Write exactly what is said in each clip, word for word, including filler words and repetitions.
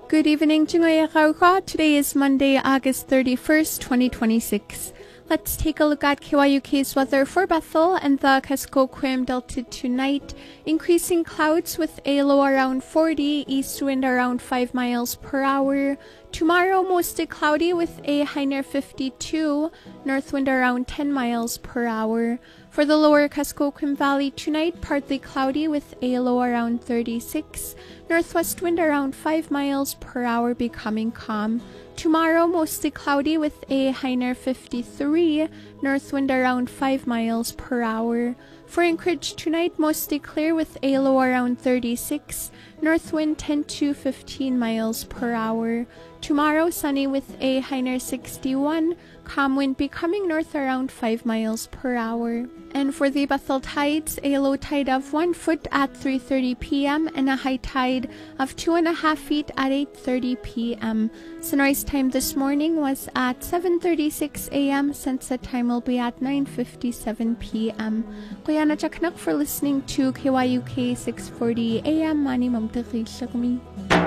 Good evening, Jingoya Kauka. Today is Monday, August thirty-first, twenty twenty-six. Let's take a look at K Y U K's weather for Bethel and the Kuskokwim Delta tonight. Increasing clouds with a low around forty, east wind around five miles per hour. Tomorrow, mostly cloudy with a high near fifty-two, north wind around ten miles per hour. For the lower Kuskokwim Valley tonight, partly cloudy with a low around thirty-six, northwest wind around five miles per hour becoming calm. Tomorrow, mostly cloudy with a high near fifty-three, north wind around five miles per hour. For Anchorage tonight, mostly clear with a low around thirty-six, north wind ten to fifteen miles per hour. Tomorrow, sunny with a high near sixty-one, calm wind becoming north around five miles per hour. And for the Bethel tides, a low tide of one foot at three thirty p m and a high tide of two and a half feet at eight thirty p m Sunrise time this morning was at seven thirty-six a m Sunset time will be at nine fifty-seven p m Kuya na chaknak for listening to K Y U K six forty a m Mani mamtaki shakmi.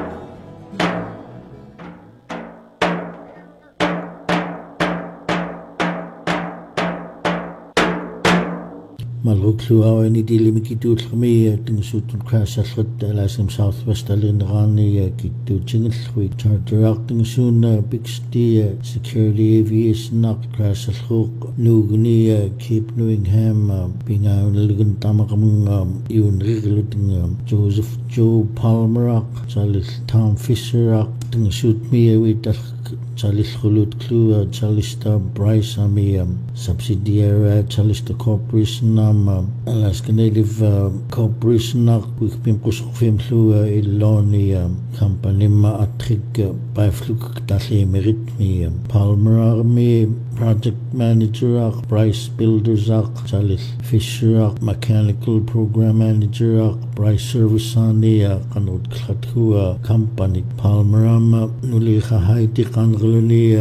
Malruklu awa ni dili mi kitu ulkami tingsutun crash alkhut alasam southwest alinrani kitu jinglwi charter ak tingsun bixty security aviation ak crash alkhuk nugni Cape Newingham pinga nilgun tamakam yun rigluting Joseph Joe Palmer ak Charles Tom Fisher ak tingsut mi wit Charles Khulut Klu Charles Bryce ami subsidiary Charles Corporation um, Alaska Native uh, Corporation nak wikpim kusukfim thlu iloni company ma atrik by fluk tahle merit mi Palmer mi project manager ak Bryce Builders ak Charles Fisher ak mechanical program manager ak Bryce Service ani kanod khathu company Palmer am nuli khahaiti kangluni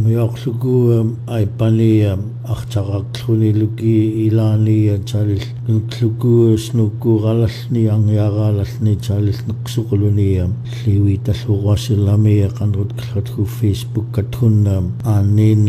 umyaqlugu ay pani akchak khuni luki ilani Charles kluku snuku galasni ang yagalasni Charles naqsuquluni liwi tasluwasilami kanod khathu Facebook kathun anin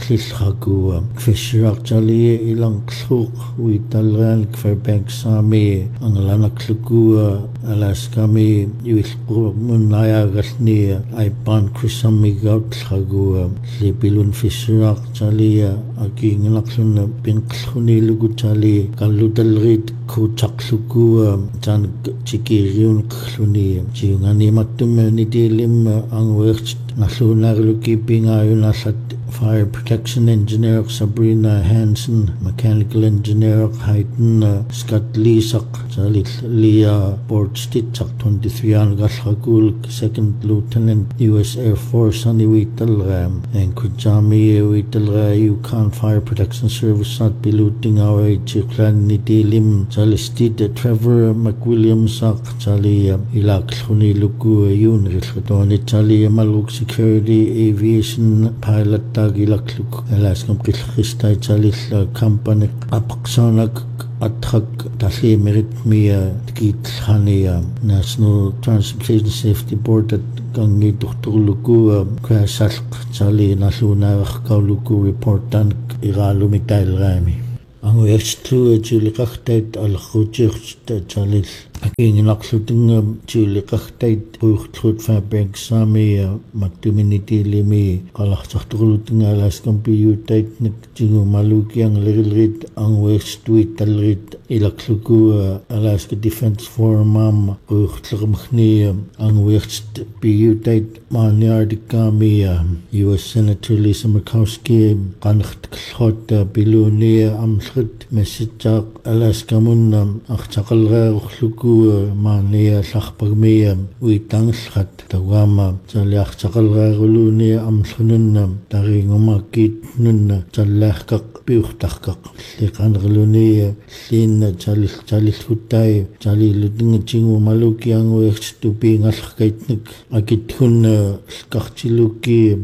khilhaku Fisher Charlie ilang khuk witalgan Fairbanks sami ang lanakluku Alaska mi yuilqu munaya gasni ay pan krisami gaut khagu lipilun Fisher Charlie aking naksun pinkhuni lugu Charlie kaludalrit ku chakluku jan chikiriun khluni jingani matum ni dilim ang work nasunarluki pingayun asat Fire Protection Engineer Sabrina Hansen, Mechanical Engineer Hayden uh, Scott Lisak, Charlie Leah Bortstitch, twenty-three an Gashagul, Second Lieutenant U S Air Force, Ani Witalram, and Kujami Witalra, Yukon Fire Protection Service, at Piluting our Chiklan Nidilim, Charlie Steed, Trevor McWilliams, Charlie Ilak Huni Luku, Unit, Charlie Maluk Security Aviation Pilot. Gilakluk Alaska Kilkhista Chalis company Apaksanak Athak Tashi Merit Mia Kit Hania National Transportation Safety Board at Gangi Tuktuluku Krasak Chali Nasuna Kauluku report and Iralumital Rami. Ang westlu julikachtait al khujcht Charles aking naksuting julikachtait buchtlut Fairbanks sami magtuminiti limi kalachtuluting alas computait nik jingu maluki ang lirilrit ang westwit talrit ilakluku Alaska Defense Forum am buchtlumkhni ang west piutait maniardikami U S Senator Lisa Murkowski kancht khot biluni am Message Alaska Munam Achakal Luku Mania Sachpagmiam Uitangschat Tawama Jalach Chakalruluni Amsununam Taringomakit Nunna Jalachkak Buchtakak Likan Rulunia Sin Jalis Jalis Hutai Jali Luding Jingu Malukiang West to being Ashkaitnik Agitun Skachluki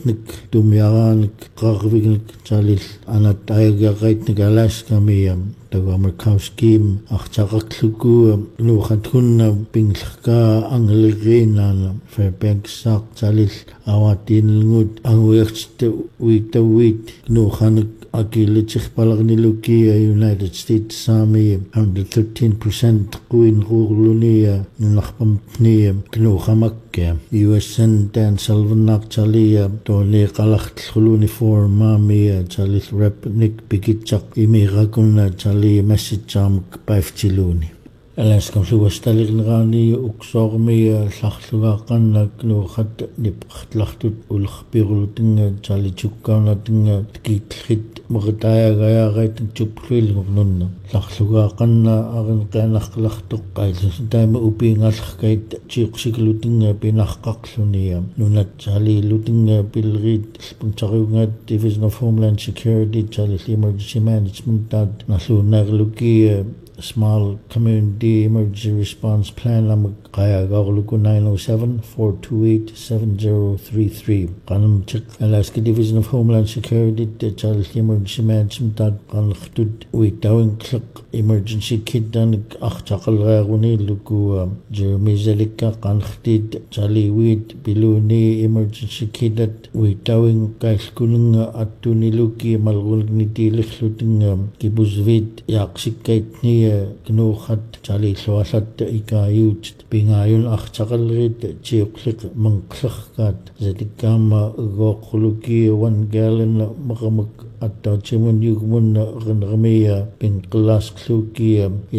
Julokvikaitnik Dumiaran Karvignik Jalis Anatay Gait Alaska mi tagu Amerikauskiim aqtaqaqluku nuuqatkun pinglqa angeliriinana Fairbanks-saaq talil awatiinilngut anguiartit uitawit nuuqanak akilitirpalarniluki United States Army one hundred thirteen percent queen ruurlunia nunarpamtni knuuqamakka U S N Dan Salvanaq talia toni qalaqtluluni for mami talis rep Nick Bigitchaq imirakuna tali message-aamak paiftiluni Alaskam suwastalirnerani uksormi llarlugaaqannak nuuqat nipqartlartut ullerpirulutinga talitukkaanatinga tikiitlrit meqtaayagaayaarait tupluilngurnunna llarlugaaqanna arinqianarqalartoq qaillusin taima upiingallerkait tiiqsiklutinga pinaqqarlunia nunat talilutinga pilriit sponsoriungaat Division of Homeland Security talis Emergency Management taat narluunnaarluki Small Community Emergency Response Plan am qayagaarluku nine oh seven, four two eight, seven oh three three qanamtik Alaska Division of Homeland Security taal Emergency Management taat qanlertut uitawinqleq emergency kit danik artaqalreeruni luku Jeremy Zelikka qanlertit taliwit biluni emergency kitat uitawin kailkununga attuniluki malrulgnitiillerlutinga kibusvit yaaqsikkaitni knuuqat talilluallat ikaayuut pingaayun artaqallerit tiuqliq manqlerkaat zatikkaama ugoqluki one gallon maqamak attaachimun yugmun rinrmiya pinqlasqluki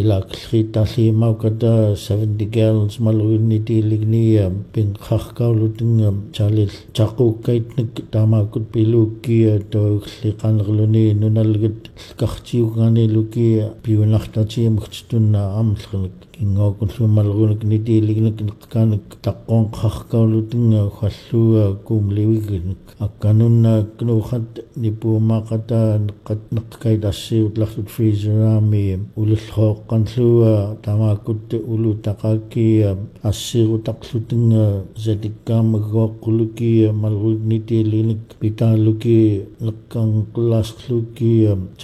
ilaqlritallimaukata seventy gallons malrunnitiiligniya pinqarkaulutinga talil taquukkaitnik taamakut piluki toiqliqanerluni nunalgut qartiugaaniluki piunartati murtunna amllernik ingooqullumalrunik nitiilignik neqqaanik taqqoon qarkaulutinga khallua kuumliwignik akkanunna knuuqat nipuumaqata neqqat neqqaitassiut lartut freezeraami ulillooqqanlua tamaakut ulutaqaaki assirutaqlutinga zatikkaamagooqquluki malrunik nitiilignik pitaaluki neqqanqlaasqluki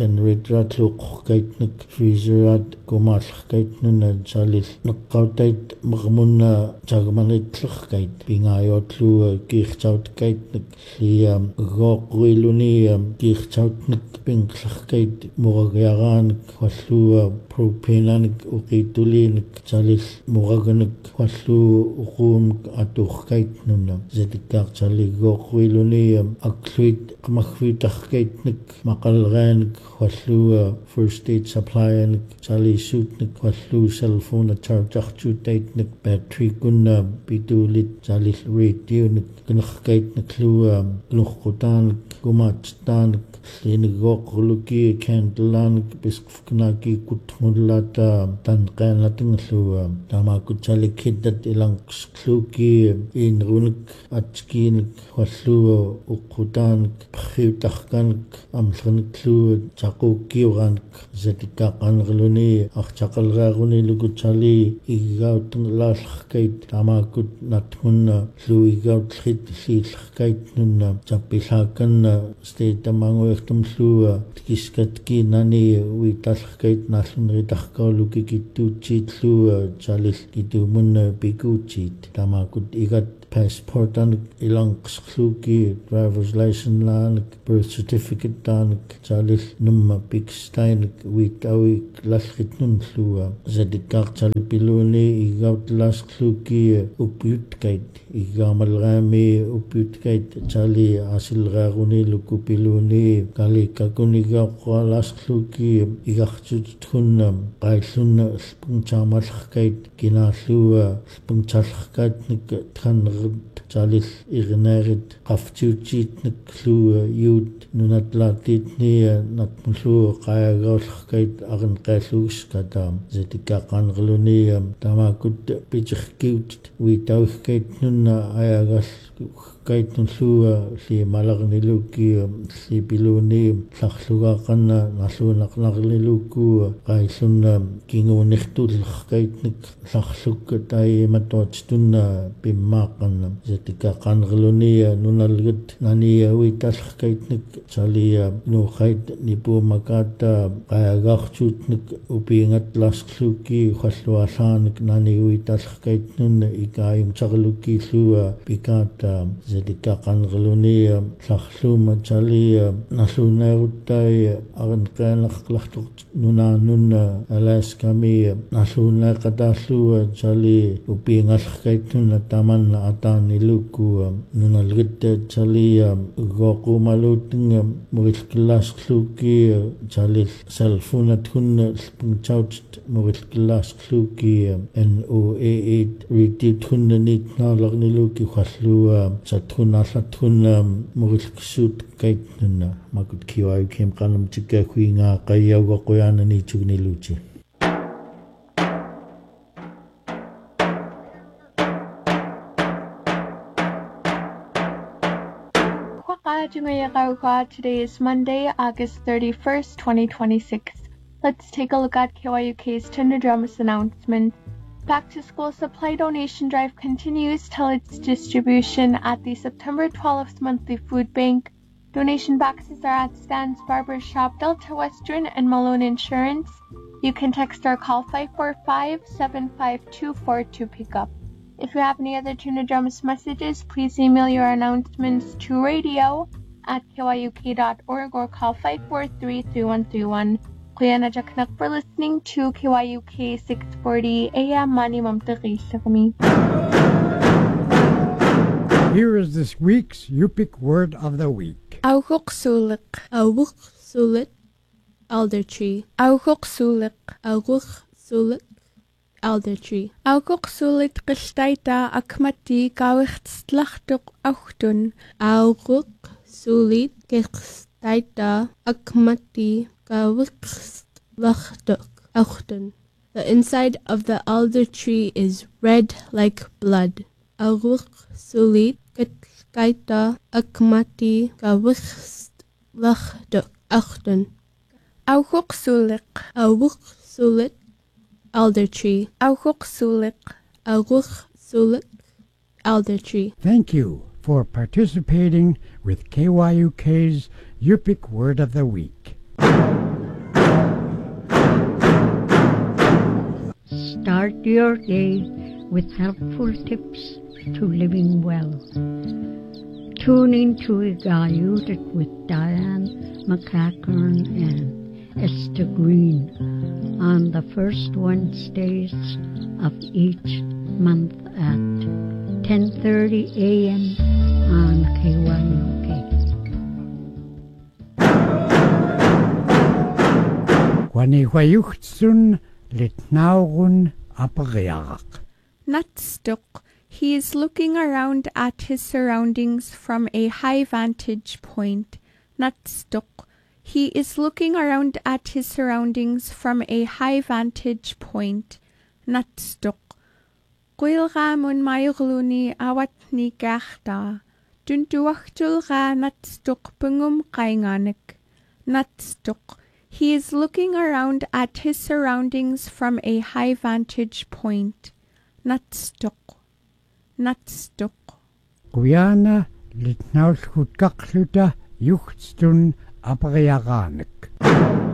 generator-atluuqqorkaitnik freezerat kumaallerkaitnuna salil neqqautait mermunna tagmanitlerkait pingaayootlua kiirtautkait liam gooqruiluni kiirtautnik pinqlerkait muragiaraanik wallua propenanik uqiituliinik salil muraganik wallu uquumik atuurkaitnuna zatikkaaq salil gooqruiluni akluit qamagfiutarkaitnik maqalraanik wallua first aid supply-anik salisuutnik wallu cellphone chargeartuutaitnik battery kunna pituulit salil radionik kinerkaitnik lua kinerqutaanik kumaatstaanik liinigooqruluki candlelaanik piskufkinaaki kutmullata tanqaanatingerlua tamaakut salik hiddat ilanqskluki iinrunik atskiinik wallua uqqutaanik parriutarkanik amllerniklua taquukkiuraanik zatikkaaqanerluni artaqalreeruni lukutsali iggauttengelaallerkait tamaakut natmunna luigautlrit liillerkaitnunna tappillaakkanna steitamanguertumllua tikiskatki nani uitallerkait naalluneritarkauluki kittuutsiitlua salil kituumunna pikuutsiit tamaakut igat passport anik ilanqsqluki driver's license laanik birth certificate taanik salil numma pikstainik uitawik lalritnunllua zatikkaaq salipiluni igautlaasqluki upyutkait igaamalraami upyutkait sali asilraaruni lukupiluni kalikakunigaaqqualaasqluki igartututkunna qaillunna lpungtaamallerkait kinaallua lpungtallerkaatnik tran salil irnaarit qaftiutsiitnik lua yuut nunatlaatiitnia natmullu qaayagaullerkait arinqaallugiskata zatikkaaqaner qanqaluni tamakut pichkiut wi tauskait nunna ayagas kaitun lua si malagniluki si piluni saxluga qanna nasunaqnaqliluku qaisunna kingunixtul kaitnik saxluk tai matottunna pimmaqanna zetika qanqaluni nunalgut nani wi talkaitnik chalia no khait nipu makata qayagaqchutnik upingat lasqluki khalluasaanik nani wi talkaitnun ikayum chaqluki lua pikata zetika qanqaluni saxluma chalia nasunautai aranqanaqlaqtuq nunanunna alaskami nasunaqatallu chali upingalqaitnun tamanna ataniluku nunalgut chalia goqumalutinga murilkilasqluki chali salfunatun spungchaut murilkilasqluki en o eight ritithunnit nalagniluki khallua chathuna sathuna murilksut kaitnuna makut kiwai kem kanam chika khuinga qayawa qoyana ni chugniluchi Today is Monday, August thirty-first, twenty twenty-six. Let's take a look at K Y U K's Tender Dramas announcement. Back to School Supply Donation Drive continues till its distribution at the September twelfth monthly food bank. Donation boxes are at Stan's Barber Shop, Delta Western, and Malone Insurance. You can text or call five four five, seven five two four to pick up. If you have any other Tuna Dramas messages, please email your announcements to radio at K Y U K dot org or call five four three, three one three one. Kuya na Jacknak for listening to K Y U K six forty A M Mani Mamtaki Sakami. Here is this week's Yupik word of the week. Auguk sulik. Auguk sulik. Alder tree. Auguk sulik. Auguk sulik. Alder tree. Auguk sulik gestaita akmati gawichtslachtuk auchtun. Auguk sulik gestaita akmati gawichtslachtuk auchtun. The inside of the alder tree is red like blood. Auguk sulik gestaita akmati gawichtslachtuk auchtun. Auguk sulik. Auguk sulik. Alder tree. Auguk sulik. Auguk sulik. Alder tree. Thank you for participating with K Y U K's Yupik Word of the Week. Start your day with helpful tips to living well. Tune in to Igayudet with Diane McCackern and Esther Green on the first Wednesdays of each month at ten thirty a m on K Y U K. Wani Wayuchtsun Litnaurun Apariak. Nutstuck. He is looking around at his surroundings from a high vantage point. Nutstuck. He is looking around at his surroundings from a high vantage point. Nutstuck. Quilga mun maygluni awatni gachta. Dunduachtulga nutstuck bungum kainganik. Nutstuck. He is looking around at his surroundings from a high vantage point. Nutstuck. Nutstuck. Guyana Litnaulskut Kakluta Yuchtstun Apariaganik.